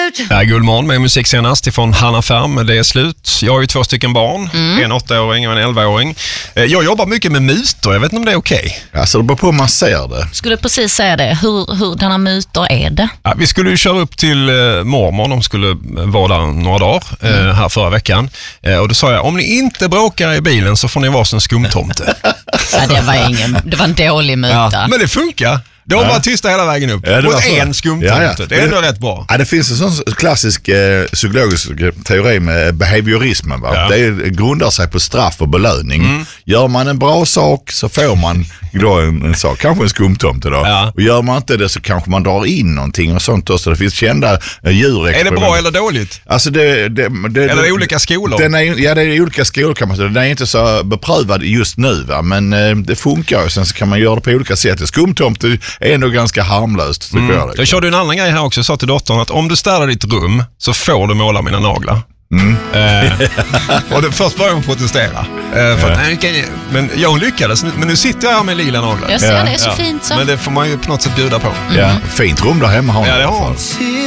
slut. Ja, Guldmorgon med musik senast ifrån Hanna Färm. Det är slut. Jag har ju 2 stycken barn. En 8-åring och en 11-åring. Jag jobbar mycket med myter. Jag vet inte om det är okej. Alltså det beror på hur man ser det. Skulle precis säga det. Hur denna myter är det? Ja, vi skulle ju köra upp till mormor. De skulle vara där några dagar här förra veckan. Och då sa jag, om ni inte bråkar i bilen så får ni vara som skumtomte. Ja, det var en dålig myta. Ja, men det funkar. Det var bara tysta hela vägen upp. Ja, mot en skumtomte. Ja. Det är ändå rätt bra. Ja, det finns en sån klassisk psykologisk teori med behaviorismen. Va? Ja. Det grundar sig på straff och belöning. Gör man en bra sak så får man då en sak. Kanske en skumtomte då. Ja. Och gör man inte det så kanske man drar in någonting och sånt. Så det finns kända djurexperiment. Är det bra eller dåligt? Alltså eller det är olika skolor? Det är olika skolor kan man säga. Den är inte så beprövad just nu. Va? Men det funkar och sen så kan man göra det på olika sätt. Skumtomte är ändå ganska harmlöst. Jag körde en annan grej här också. Jag sa till dottern att om du städar ditt rum så får du måla mina naglar. Och först började hon protestera. Men jag lyckades. Men nu sitter jag här med lila naglar. Jag ser det är så fint så. Men det får man ju på något sätt bjuda på. Fint rum där hemma har det har hon.